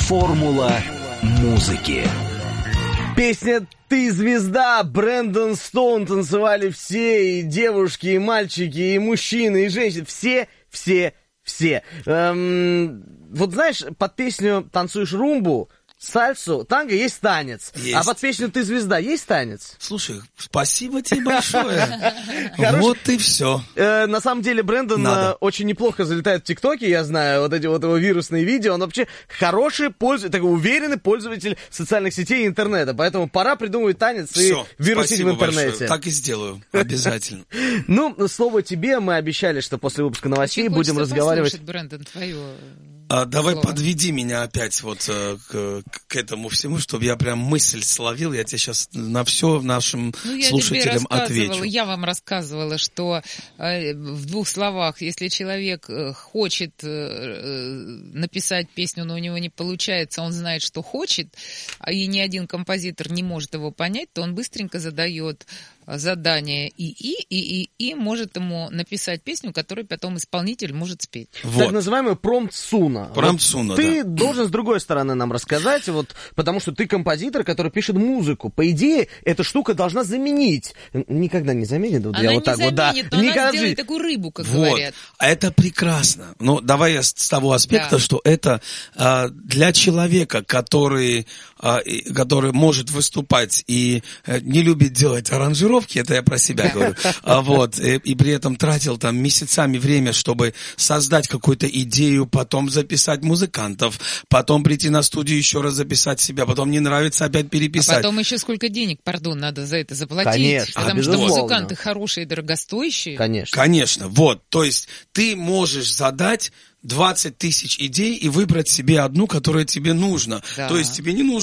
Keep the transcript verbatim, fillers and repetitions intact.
Формула музыки. Песня «Ты звезда», Брэндон Стоун танцевали все, и девушки, и мальчики, и мужчины, и женщины, все, все, все. Эм, вот знаешь, под песню «Танцуешь румбу», сальсу, танго есть танец. Есть. А под песню «Ты звезда» есть танец? Слушай, спасибо тебе большое. Вот и все. Э, на самом деле Брэндон э, очень неплохо залетает в ТикТоке, я знаю, вот эти вот его вирусные видео. Он вообще хороший пользователь, такой уверенный пользователь социальных сетей и интернета. Поэтому пора придумывать танец Все, и вирусить в интернете. Большое. Так и сделаю, обязательно. Ну, слово тебе. Мы обещали, что после выпуска новостей будем разговаривать. Брэндон, твое... А, давай слово. подведи меня опять вот э, к, к этому всему, чтобы я прям мысль словил. Я тебе сейчас на все нашим ну, слушателям отвечу. Я вам рассказывала, что э, в двух словах, если человек э, хочет э, написать песню, но у него не получается, он знает, что хочет, и ни один композитор не может его понять, то он быстренько задает задание ИИ, и ИИ может ему написать песню, которую потом исполнитель может спеть. Вот. Так называемый промпт суна. Промпт суна, вот ты да. должен с другой стороны нам рассказать, вот, потому что ты композитор, который пишет музыку. По идее, эта штука должна заменить. Никогда не заменит. Вот она я не вот так заменит, вот, да. но Никогда она сделает жить. такую рыбу, как вот. говорят. А это прекрасно. Но давай я с того аспекта, да. что это а, для человека, который, а, и, который может выступать и а, не любит делать аранжировки, это я про себя говорю, а, вот, и, и при этом тратил там месяцами время, чтобы создать какую-то идею, потом записать музыкантов, потом прийти на студию еще раз записать себя, потом не нравится опять переписать. А потом еще сколько денег, пардон, надо за это заплатить. Конечно, потому что безусловно. музыканты хорошие и дорогостоящие. Конечно. Конечно, вот, то есть ты можешь задать двадцать тысяч идей и выбрать себе одну, которая тебе нужна. Да. То есть тебе не нужно